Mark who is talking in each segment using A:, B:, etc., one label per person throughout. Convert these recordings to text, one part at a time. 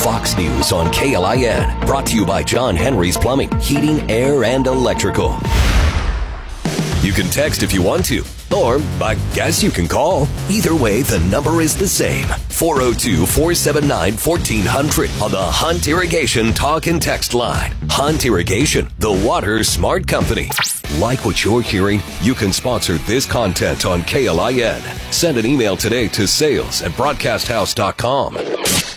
A: Fox News on KLIN. Brought to you by John Henry's Plumbing, Heating, Air, and Electrical. You can text if you want to, or I guess you can call. Either way, the number is the same. 402-479-1400 on the Hunt Irrigation Talk and Text line. Hunt Irrigation, the water smart company. Like what you're hearing? You can sponsor this content on KLIN. Send an email today to sales@broadcasthouse.com.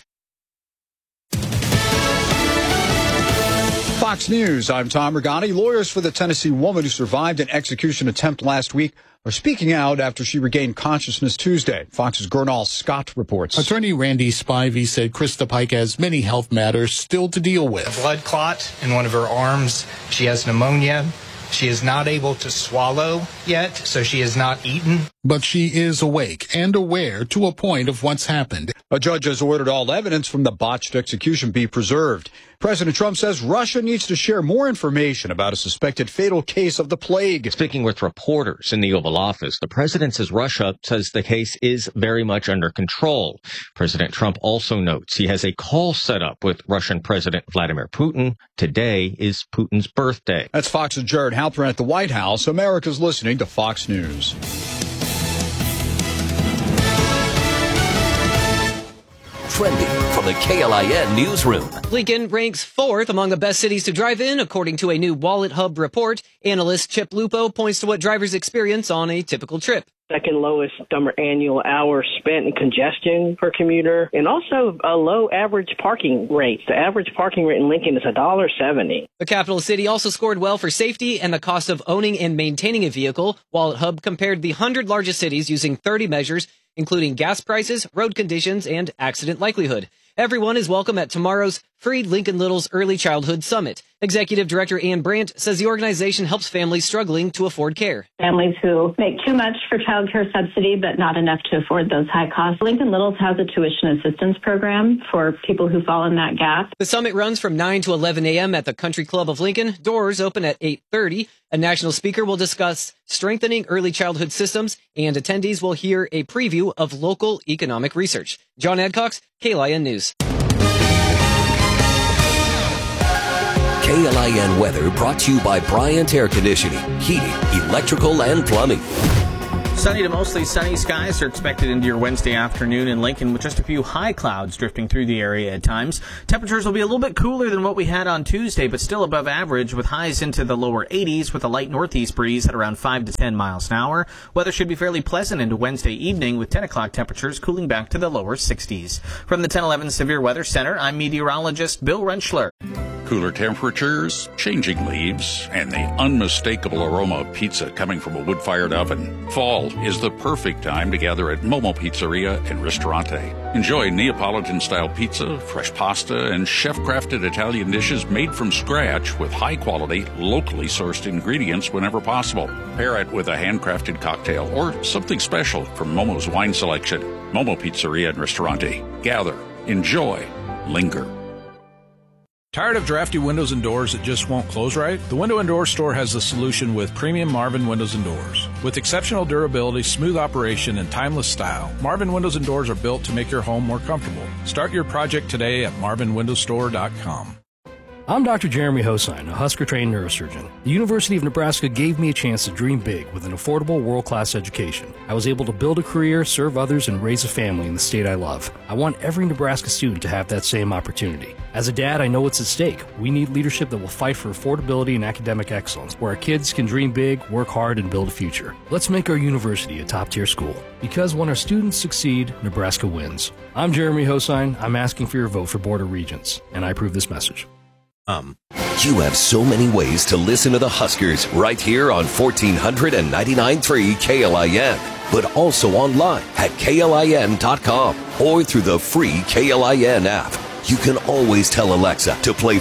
B: Fox News, I'm Tom Regani. Lawyers for the Tennessee woman who survived an execution attempt last week are speaking out after she regained consciousness Tuesday. Fox's Gernal Scott reports.
C: Attorney Randy Spivey said Krista Pike has many health matters still to deal with.
D: A blood clot in one of her arms. She has pneumonia. She is not able to swallow yet, so she has not eaten.
C: But she is awake and aware to a point of what's happened.
B: A judge has ordered all evidence from the botched execution be preserved. President Trump says Russia needs to share more information about a suspected fatal case of the plague.
E: Speaking with reporters in the Oval Office, the president says Russia says the case is very much under control. President Trump also notes he has a call set up with Russian President Vladimir Putin. Today is Putin's birthday.
B: That's Fox's Jared Halpern at the White House. America's listening to Fox News.
A: Trending from the KLIN newsroom.
F: Lincoln ranks 4th among the best cities to drive in, according to a new Wallet Hub report. Analyst Chip Lupo points to what drivers experience on a typical trip.
G: Second lowest summer annual hours spent in congestion per commuter, and also a low average parking rate. The average parking rate in Lincoln is $1.70.
F: The capital city also scored well for safety and the cost of owning and maintaining a vehicle. Wallet Hub compared the 100 largest cities using 30 measures, including gas prices, road conditions, and accident likelihood. Everyone is welcome at tomorrow's free Lincoln Little's Early Childhood Summit. Executive Director Ann Brandt says the organization helps families struggling to afford care.
H: Families who make too much for child care subsidy but not enough to afford those high costs. Lincoln Little's has a tuition assistance program for people who fall in that gap.
F: The summit runs from 9 to 11 a.m. at the Country Club of Lincoln. Doors open at 8:30. A national speaker will discuss strengthening early childhood systems, and attendees will hear a preview of local economic research. John Adcox, KLIN News.
A: KLIN weather brought to you by Bryant Air Conditioning, Heating, Electrical, and Plumbing.
I: Sunny to mostly sunny skies are expected into your Wednesday afternoon in Lincoln, with just a few high clouds drifting through the area at times. Temperatures will be a little bit cooler than what we had on Tuesday, but still above average, with highs into the lower 80s with a light northeast breeze at around 5 to 10 miles an hour. Weather should be fairly pleasant into Wednesday evening, with 10 o'clock temperatures cooling back to the lower 60s. From the 1011 Severe Weather Center, I'm meteorologist Bill Rentschler.
J: Cooler temperatures, changing leaves, and the unmistakable aroma of pizza coming from a wood-fired oven. Fall is the perfect time to gather at Momo Pizzeria and Ristorante. Enjoy Neapolitan-style pizza, fresh pasta, and chef-crafted Italian dishes made from scratch with high-quality, locally sourced ingredients whenever possible. Pair it with a handcrafted cocktail or something special from Momo's wine selection. Momo Pizzeria and Ristorante. Gather, enjoy, linger.
K: Tired of drafty windows and doors that just won't close right? The Window and Door Store has the solution with premium Marvin Windows and Doors. With exceptional durability, smooth operation, and timeless style, Marvin Windows and Doors are built to make your home more comfortable. Start your project today at marvinwindowstore.com.
L: I'm Dr. Jeremy Hosine, a Husker-trained neurosurgeon. The University of Nebraska gave me a chance to dream big with an affordable world-class education. I was able to build a career, serve others, and raise a family in the state I love. I want every Nebraska student to have that same opportunity. As a dad, I know what's at stake. We need leadership that will fight for affordability and academic excellence, where our kids can dream big, work hard, and build a future. Let's make our university a top-tier school. Because when our students succeed, Nebraska wins. I'm Jeremy Hosine. I'm asking for your vote for Board of Regents, and I approve this message.
A: You have so many ways to listen to the Huskers right here on 1499.3 KLIN, but also online at KLIN.com or through the free KLIN app. You can always tell Alexa to play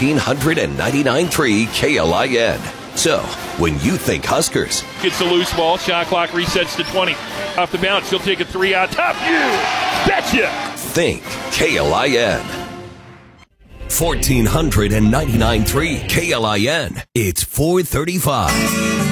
A: 1499.3 KLIN. So, when you think Huskers,
M: gets the loose ball, shot clock resets to 20. Off the bounce, she'll take a three out top. You betcha!
A: Think KLIN. 1499.3 KLIN. It's 4:35.